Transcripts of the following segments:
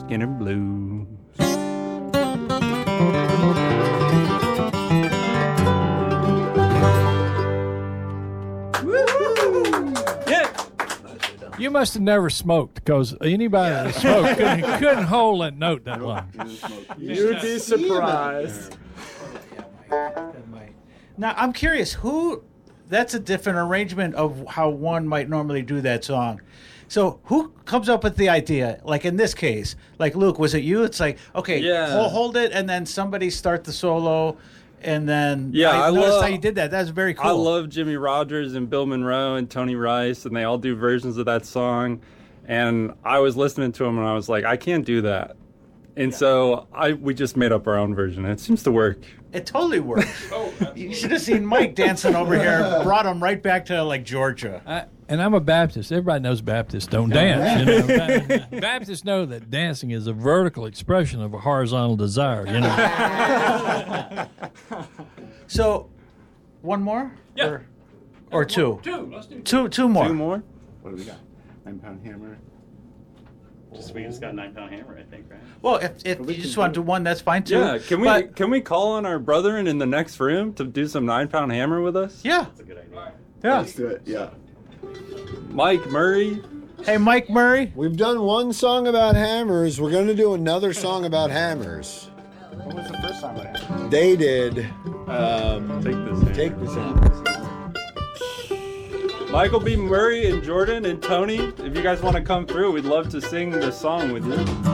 Skinner Blues. You must have never smoked, because anybody that smoked couldn't hold that note that long. You'd be surprised. Now, I'm curious, that's a different arrangement of how one might normally do that song. So who comes up with the idea? Like in this case, like Luke, was it you? It's like, okay, hold it, and then somebody start the solo, and then I noticed how you did that. That's very cool. I love Jimmy Rogers and Bill Monroe and Tony Rice, and they all do versions of that song. And I was listening to them, and I was like, I can't do that. And so we just made up our own version. It seems to work. It totally works. You should have seen Mike dancing over here. Brought him right back to like Georgia. And I'm a Baptist. Everybody knows Baptists don't dance. You know? Baptists know that dancing is a vertical expression of a horizontal desire. You know. So, one more? Yeah. Or two? Two. Let's do Two more. Two more? What do we got? 9 Pound Hammer. We just got 9 Pound Hammer, I think, right? Well, if you just want to do one, that's fine too. Yeah, can we call on our brethren in the next room to do some 9 Pound Hammer with us? Yeah. That's a good idea. Yeah. Let's do it. Yeah. Mike Murray. Hey, Mike Murray. We've done one song about hammers. We're going to do another song about hammers. What was the first song about Hammer? They did. Take this hammer. Take this hammer. Michael B. Murray and Jordan and Tony, if you guys want to come through, we'd love to sing the song with you.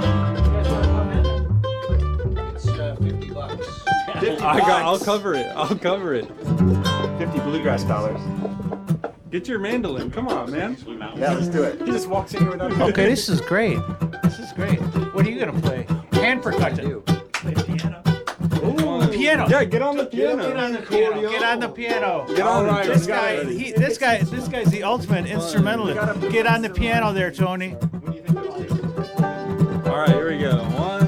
It's $50. I'll cover it. 50 bluegrass dollars. Get your mandolin. Come on, man. Yeah, let's do it. He just walks in here without a Okay, this is great. What are you gonna play? Hand percussion. Play piano. Ooh, piano. Yeah, get on the piano. Get on the piano. Get on the piano. Get on All right, This we got guy, it. this guy's the ultimate instrumentalist. Get on the piano there, Tony. All right, here we go. 1,